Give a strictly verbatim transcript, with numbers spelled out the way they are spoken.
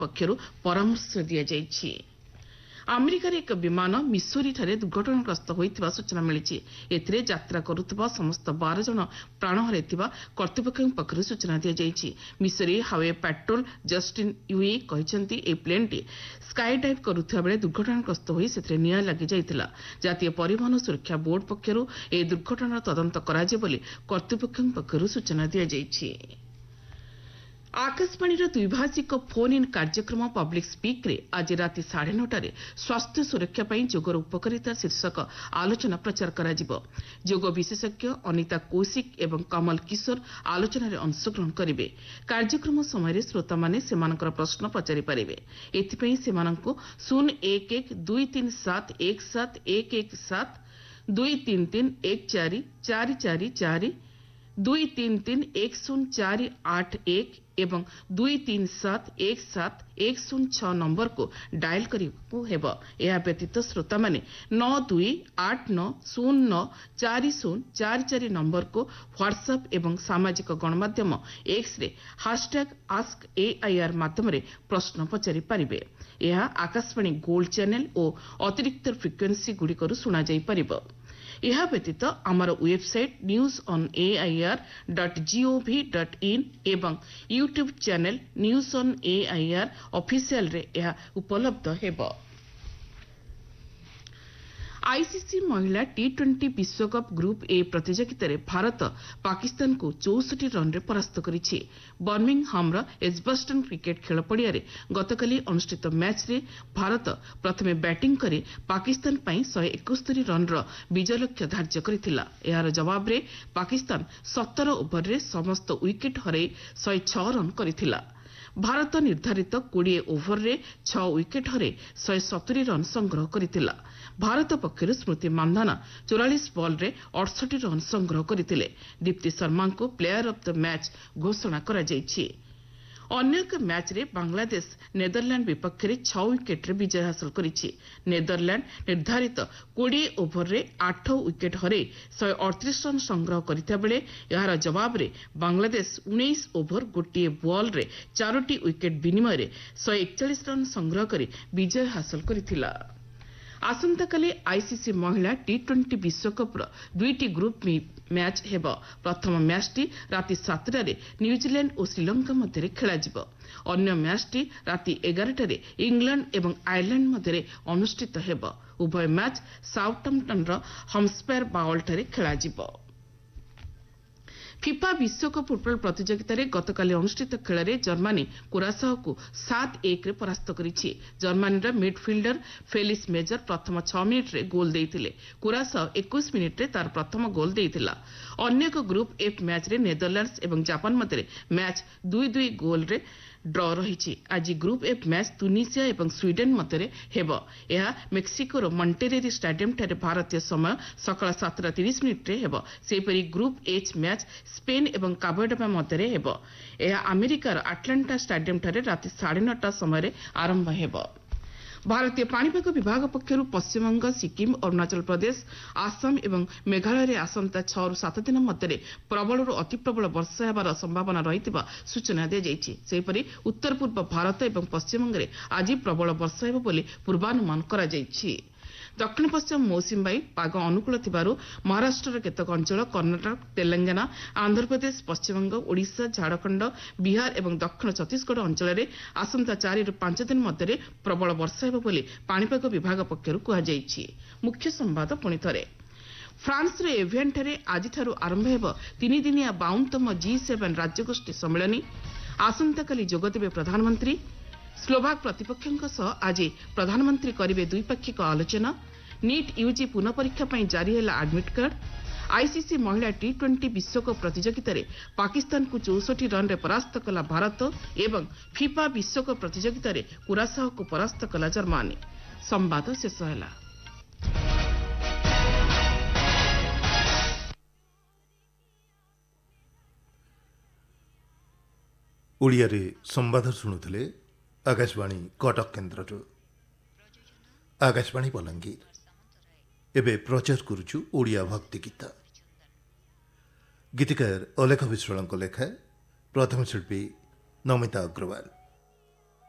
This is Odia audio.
ପକ୍ଷରୁ ପରାମର୍ଶ ଦିଆଯାଇଛି। ଆମେରିକାର ଏକ ବିମାନ ମିସୋରିଠାରେ ଦୁର୍ଘଟଣାଗ୍ରସ୍ତ ହୋଇଥିବା ସୂଚନା ମିଳିଛି। ଏଥିରେ ଯାତ୍ରା କରୁଥିବା ସମସ୍ତ ବାର ଜଣ ପ୍ରାଣ ହରାଇଥିବା କର୍ତ୍ତୃପକ୍ଷଙ୍କ ପକ୍ଷରୁ ସୂଚନା ଦିଆଯାଇଛି। ମିସୋରି ହାଇୱେ ପାଟ୍ରୋଲ ଜଷ୍ଟିନ୍ ୟୁଇ କହିଛନ୍ତି ଏହି ପ୍ଲେନ୍ଟି ସ୍କାଇଡାଇଭ୍ କରୁଥିବା ବେଳେ ଦୁର୍ଘଟଣାଗ୍ରସ୍ତ ହୋଇ ସେଥିରେ ନିଆଁ ଲାଗିଯାଇଥିଲା। ଜାତୀୟ ପରିବହନ ସୁରକ୍ଷା ବୋର୍ଡ ପକ୍ଷରୁ ଏହି ଦୁର୍ଘଟଣାର ତଦନ୍ତ କରାଯିବ ବୋଲି କର୍ତ୍ତୃପକ୍ଷଙ୍କ ପକ୍ଷରୁ ସୂଚନା ଦିଆଯାଇଛି। ଆକାଶବାଣୀର ଦ୍ୱିଭାଷିକ ଫୋନ୍ ଇନ୍ କାର୍ଯ୍ୟକ୍ରମ ପବ୍ଲିକ୍ ସ୍ପିକ୍ରେ ଆଜି ରାତି ସାଢ଼େ ନଅଟାରେ ସ୍ୱାସ୍ଥ୍ୟ ସୁରକ୍ଷା ପାଇଁ ଯୋଗର ଉପକାରିତା ଶୀର୍ଷକ ଆଲୋଚନା ପ୍ରଚାର କରାଯିବ। ଯୋଗ ବିଶେଷଜ୍ଞ ଅନିତା କୌଶିକ ଏବଂ କମଲ କିଶୋର ଆଲୋଚନାରେ ଅଂଶଗ୍ରହଣ କରିବେ। କାର୍ଯ୍ୟକ୍ରମ ସମୟରେ ଶ୍ରୋତାମାନେ ସେମାନଙ୍କର ପ୍ରଶ୍ନ ପଚାରିପାରିବେ। ଏଥିପାଇଁ ସେମାନଙ୍କୁ ଶୂନ ଏକ ଏକ ଦୁଇ ତିନି ସାତ ଏକ ସାତ ଏକ ଏକ ସାତ ଦୁଇ ତିନି ତିନି ଏକ ଚାରି ଚାରି ଚାରି ଚାରି ଦୁଇ ତିନି ତିନି ଏକ ଶୂନ ଚାରି ଆଠ ଏକ ଏବଂ ଦୁଇ ତିନି ସାତ ଏକ ସାତ ଏକ ଶୂନ ଛଅ ନମ୍ବରକୁ ଡାଏଲ୍ କରିବାକୁ ହେବ। ଏହା ବ୍ୟତୀତ ଶ୍ରୋତାମାନେ ନଅ ଦୁଇ ଆଠ ନଅ ଶୂନ ନଅ ଚାରି ଶୂନ ଚାରି ଚାରି ନମ୍ବରକୁ ହ୍ୱାଟ୍ସଆପ୍ ଏବଂ ସାମାଜିକ ଗଣମାଧ୍ୟମ ଏକ୍ସରେ ହାଷ୍ଟାଗ୍ ଆସ୍କ ଏଆଇଆର୍ ମାଧ୍ୟମରେ ପ୍ରଶ୍ନ ପଚାରି ପାରିବେ। ଏହା ଆକାଶବାଣୀ ଗୋଲ୍ଡ ଚ୍ୟାନେଲ ଓ ଅତିରିକ୍ତ ଫ୍ରିକ୍ୱେନ୍ସି ଗୁଡ଼ିକରୁ ଶୁଣାଯାଇପାରିବ। ଏହା ବ୍ୟତୀତ ଆମର website news on AIR dot GOV dot in ଏବଂ YouTube channel news on AIR ଅଫିସିଆଲରେ ଏହା ଉପଲବ୍ଧ ହେବ। ଆଇସିସି ମହିଳା ଟି ଟ୍ୱେଣ୍ଟି ବିଶ୍ୱକପ୍ ଗ୍ରୁପ୍ ଏ ପ୍ରତିଯୋଗିତାରେ ଭାରତ ପାକିସ୍ତାନକୁ ଚଉଷଠି ରନ୍ରେ ପରାସ୍ତ କରିଛି। ବର୍ମିଂହାମ୍ର ଏଜବାଷ୍ଟନ କ୍ରିକେଟ୍ ଖେଳ ପଡ଼ିଆରେ ଗତକାଲି ଅନୁଷ୍ଠିତ ମ୍ୟାଚ୍ରେ ଭାରତ ପ୍ରଥମେ ବ୍ୟାଟିଂ କରି ପାକିସ୍ତାନ ପାଇଁ ଶହେ ଏକସ୍ତରୀ ରନ୍ର ବିଜୟ ଲକ୍ଷ୍ୟ ଧାର୍ଯ୍ୟ କରିଥିଲା। ଏହାର ଜବାବରେ ପାକିସ୍ତାନ ସତର ଓଭରରେ ସମସ୍ତ ୱିକେଟ୍ ହରାଇ ଶହେ ଛଅ ରନ୍ କରିଥିଲା। ଭାରତ ନିର୍ଦ୍ଧାରିତ କୋଡ଼ିଏ ଓଭରରେ ଛଅ ୱିକେଟ୍ ହରାଇ ଶହେ ସତୁରୀ ରନ୍ ସଂଗ୍ରହ କରିଥିଲା। ଭାରତ ପକ୍ଷରୁ ସ୍ମୃତି ମାନ୍ଧାନା ଚଉରାଳିଶ ବଲ୍ରେ ଅଠଷଠି ରନ୍ ସଂଗ୍ରହ କରିଥିଲେ। ଦୀପ୍ତି ଶର୍ମାଙ୍କୁ ପ୍ଲେୟାର ଅଫ୍ ଦ ମ୍ୟାଚ୍ ଘୋଷଣା କରାଯାଇଛି। ଅନ୍ୟ ଏକ ମ୍ୟାଚ୍ରେ ବାଂଲାଦେଶ ନେଦରଲ୍ୟାଣ୍ଡ ବିପକ୍ଷରେ ଛଅ ୱିକେଟ୍ରେ ବିଜୟ ହାସଲ କରିଛି। ନେଦରଲ୍ୟାଣ୍ଡ ନିର୍ଦ୍ଧାରିତ କୋଡ଼ିଏ ଓଭରରେ ଆଠ ୱିକେଟ୍ ହରାଇ ଶହେ ଅଠତିରିଶ ରନ୍ ସଂଗ୍ରହ କରିଥିବା ବେଳେ ଏହାର ଜବାବରେ ବାଂଲାଦେଶ ଉଣେଇଶ ଓଭର ଗୋଟିଏ ବଲ୍ରେ ଚାରୋଟି ୱିକେଟ୍ ବିନିମୟରେ ଶହେ ଏକଚାଳିଶ ରନ୍ ସଂଗ୍ରହ କରି ବିଜୟ ହାସଲ କରିଥିଲା। ଆସନ୍ତାକାଲି ଆଇସିସି ମହିଳା ଟି ଟ୍ୱେଣ୍ଟି ବିଶ୍ୱକପ୍ର ଦୁଇଟି ଗ୍ରୁପ୍ ମ୍ୟାଚ୍ ହେବ। ପ୍ରଥମ ମ୍ୟାଚ୍ଟି ରାତି ସାତଟାରେ ନ୍ୟୁଜିଲ୍ୟାଣ୍ଡ ଓ ଶ୍ରୀଲଙ୍କା ମଧ୍ୟରେ ଖେଳାଯିବ। ଅନ୍ୟ ମ୍ୟାଚ୍ଟି ରାତି ଏଗାରଟାରେ ଇଂଲଣ୍ଡ ଏବଂ ଆୟାର୍ଲାଣ୍ଡ ମଧ୍ୟରେ ଅନୁଷ୍ଠିତ ହେବ। ଉଭୟ ମ୍ୟାଚ୍ ସାଉଥମ୍ପଟନ୍ର ହମ୍ସପାୟାର ବାଓଲ୍ଠାରେ ଖେଳାଯିବ। ଫିଫା ବିଶ୍ୱକପ୍ ଫୁଟବଲ ପ୍ରତିଯୋଗିତାରେ ଗତକାଲି ଅନୁଷ୍ଠିତ ଖେଳରେ ଜର୍ମାନୀ କୁରାସାଓକୁ ସାତ ଏକରେ ପରାସ୍ତ କରିଛି। ଜର୍ମାନୀର ମିଡ୍ଫିଲ୍ଡର ଫେଲିସ୍ ମେଜର ପ୍ରଥମ ଛଅ ମିନିଟ୍ରେ ଗୋଲ୍ ଦେଇଥିଲେ। କୁରାସାଓ ଏକୋଇଶ ମିନିଟ୍ରେ ତାର ପ୍ରଥମ ଗୋଲ୍ ଦେଇଥିଲା। ଅନ୍ୟ ଏକ ଗ୍ରୁପ୍ ଏଫ୍ ମ୍ୟାଚ୍ରେ ନେଦରଲ୍ୟାଣ୍ଡସ ଏବଂ ଜାପାନ ମଧ୍ୟରେ ମ୍ୟାଚ୍ ଦୁଇ ଦୁଇ ଗୋଲ୍ରେ ଡ୍ର ରହିଛି। ଆଜି ଗ୍ରୁପ୍ ଏଫ୍ ମ୍ୟାଚ୍ ତୁନିସିଆ ଏବଂ ସ୍ୱିଡେନ୍ ମଧ୍ୟରେ ହେବ। ଏହା ମେକ୍ସିକୋର ମଣ୍ଟେରେରି ଷ୍ଟାଡିୟମ୍ଠାରେ ଭାରତୀୟ ସମୟ ସକାଳ ସାତଟା ତିରିଶ ମିନିଟ୍ରେ ହେବ। ସେହିପରି ଗ୍ରୁପ୍ ଏଚ୍ ମ୍ୟାଚ୍ ସ୍ପେନ୍ ଏବଂ କାବୋଭର୍ଡେ ମଧ୍ୟରେ ହେବ। ଏହା ଆମେରିକାର ଆଟଲାଣ୍ଟା ଷ୍ଟାଡିୟମ୍ଠାରେ ରାତି ସାଢ଼େ ନଅଟା ସମୟରେ ଆରମ୍ଭ ହେବ। ଭାରତୀୟ ପାଣିପାଗ ବିଭାଗ ପକ୍ଷରୁ ପଶ୍ଚିମବଙ୍ଗ ସିକିମ୍ ଅରୁଣାଚଳ ପ୍ରଦେଶ ଆସାମ ଏବଂ ମେଘାଳୟରେ ଆସନ୍ତା ଛଅରୁ ସାତ ଦିନ ମଧ୍ୟରେ ପ୍ରବଳରୁ ଅତି ପ୍ରବଳ ବର୍ଷା ହେବାର ସମ୍ଭାବନା ରହିଥିବା ସୂଚନା ଦିଆଯାଇଛି। ସେହିପରି ଉତ୍ତର ପୂର୍ବ ଭାରତ ଏବଂ ପଶ୍ଚିମବଙ୍ଗରେ ଆଜି ପ୍ରବଳ ବର୍ଷା ହେବ ବୋଲି ପୂର୍ବାନୁମାନ କରାଯାଇଛି। ଦକ୍ଷିଣ ପଶ୍ଚିମ ମୌସୁମୀ ବାୟୁ ପାଗ ଅନୁକୂଳ ଥିବାରୁ ମହାରାଷ୍ଟ୍ରର କେତେକ ଅଞ୍ଚଳ, କର୍ଣ୍ଣାଟକ, ତେଲେଙ୍ଗାନା, ଆନ୍ଧ୍ରପ୍ରଦେଶ, ପଶ୍ଚିମବଙ୍ଗ, ଓଡ଼ିଶା, ଝାଡ଼ଖଣ୍ଡ, ବିହାର ଏବଂ ଦକ୍ଷିଣ ଛତିଶଗଡ଼ ଅଞ୍ଚଳରେ ଆସନ୍ତା ଚାରିରୁ ପାଞ୍ଚ ଦିନ ମଧ୍ୟରେ ପ୍ରବଳ ବର୍ଷା ହେବ ବୋଲି ପାଣିପାଗ ବିଭାଗ ପକ୍ଷରୁ କୁହାଯାଇଛି। ମୁଖ୍ୟ ସମ୍ବାଦ ପୁଣିଥରେ। ଫ୍ରାନ୍ସର ଏଭିଆନ୍ଠାରେ ଆଜିଠାରୁ ଆରମ୍ଭ ହେବ ତିନିଦିନିଆ ବାଉନତମ ଜି ସେଭେନ୍ ରାଜ୍ୟଗୋଷ୍ଠୀ ସମ୍ମିଳନୀ। ଆସନ୍ତାକାଲି ଯୋଗଦେବେ ପ୍ରଧାନମନ୍ତ୍ରୀ। ସ୍ଲୋଭାକ ପ୍ରତିପକ୍ଷଙ୍କ ସହ ଆଜି ପ୍ରଧାନମନ୍ତ୍ରୀ କରିବେ ଦ୍ୱିପାକ୍ଷିକ ଆଲୋଚନା। ନିଟ୍ ୟୁଜି ପୁନଃ ପରୀକ୍ଷା ପାଇଁ ଜାରି ହେଲା ଆଡମିଟ୍ କାର୍ଡ। ଆଇସିସି ମହିଳା ଟି ଟ୍ୱେଣ୍ଟି ବିଶ୍ୱକପ୍ ପ୍ରତିଯୋଗିତାରେ ପାକିସ୍ତାନକୁ ଚଉଷଠି ରନ୍ରେ ପରାସ୍ତ କଲା ଭାରତ ଏବଂ ଫିଫା ବିଶ୍ୱକପ୍ ପ୍ରତିଯୋଗିତାରେ କୁରାସାଓକୁ ପରାସ୍ତ କଲା ଜର୍ମାନୀ। ସମ୍ବାଦ ଶେଷ ହେଲା। ଓଡ଼ିଆରେ ସମ୍ବାଦ ଶୁଣୁଥିଲେ ଆକାଶବାଣୀ କଟକ କେନ୍ଦ୍ରରୁ। ଆକାଶବାଣୀ ବଲାଙ୍ଗୀର ଏବେ ପ୍ରଚାର କରୁଛୁ ଓଡ଼ିଆ ଭକ୍ତି ଗୀତ। ଗୀତିକାର ଅଲେଖ ବିଶ୍ୱାଳଙ୍କ ଲେଖା, ପ୍ରଥମ ଶିଳ୍ପୀ ନମିତା ଅଗ୍ରୱାଲ।